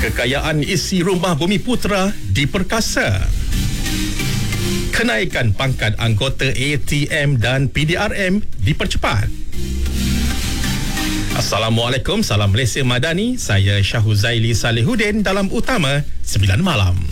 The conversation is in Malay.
Kekayaan isi rumah Bumi Putra diperkasa. Kenaikan pangkat anggota ATM dan PDRM dipercepat. Assalamualaikum, salam Malaysia Madani. Saya Syahuzaili Salihuddin dalam Utama 9 Malam.